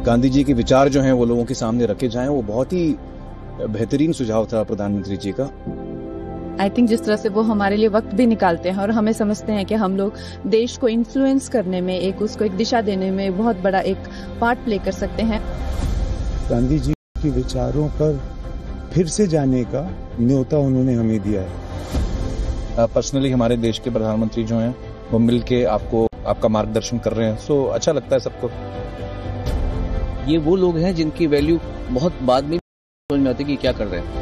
गांधी जी के विचार जो हैं वो लोगों के सामने रखे जाएं, वो बहुत ही बेहतरीन सुझाव था प्रधानमंत्री जी का। आई थिंक जिस तरह से वो हमारे लिए वक्त भी निकालते हैं और हमें समझते हैं कि हम लोग देश को इन्फ्लुएंस करने में, उसको एक दिशा देने में बहुत बड़ा एक पार्ट प्ले कर सकते हैं। गांधी जी के विचारों पर फिर से जाने का न्योता उन्होंने हमें दिया है। पर्सनली हमारे देश के प्रधानमंत्री जो हैं वो मिलके आपका मार्गदर्शन कर रहे हैं, सो अच्छा लगता है सबको। ये वो लोग हैं जिनकी वैल्यू बहुत बाद में समझ में आती है कि क्या कर रहे हैं।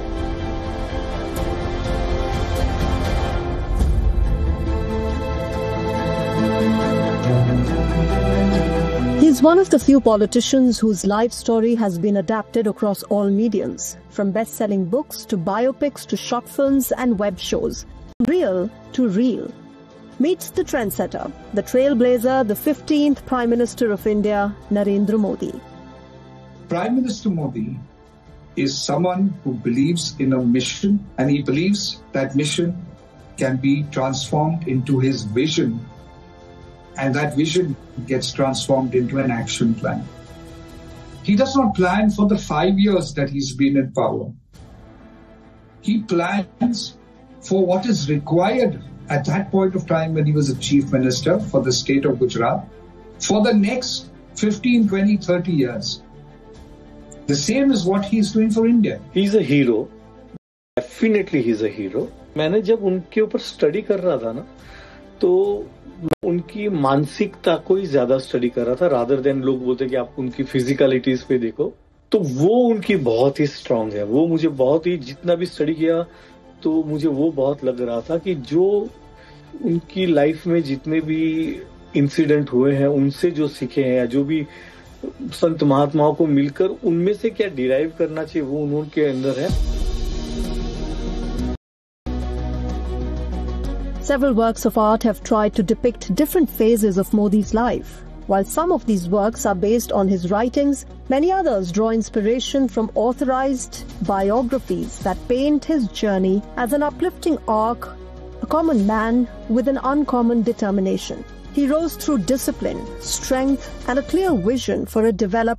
He is one of the few politicians whose life story has been adapted across all mediums, from best-selling books to biopics to short films and web shows. Real to real. Meets the trendsetter, the trailblazer, the 15th Prime Minister of India, Narendra Modi. Prime Minister Modi is someone who believes in a mission, and he believes that mission can be transformed into his vision, and that vision gets transformed into an action plan. He does not plan for the 5 years that he's been in power. He plans for what is required at that point of time when he was a chief minister for the state of Gujarat for the next 15, 20, 30 years. The same is what he's doing for India. He's a hero. Definitely he's a hero. मैंने जब उनके ऊपर study कर रहा था ना, तो उनकी मानसिकता को ही ज्यादा स्टडी कर रहा था, रादर देन लोग बोलते कि आप उनकी फिजिकलिटीज पे देखो। तो वो उनकी बहुत ही स्ट्रांग है। वो मुझे बहुत ही, जितना भी स्टडी किया तो मुझे वो बहुत लग रहा था कि जो उनकी लाइफ में जितने भी इंसिडेंट हुए हैं, उनसे जो सीखे हैं, या जो भी संत महात्माओं को मिलकर उनमें से क्या डिराइव करना चाहिए, वो उनके अंदर है। Several works of art have tried to depict different phases of Modi's life. While some of these works are based on his writings, many others draw inspiration from authorized biographies that paint his journey as an uplifting arc, a common man with an uncommon determination. He rose through discipline, strength, and a clear vision for a developed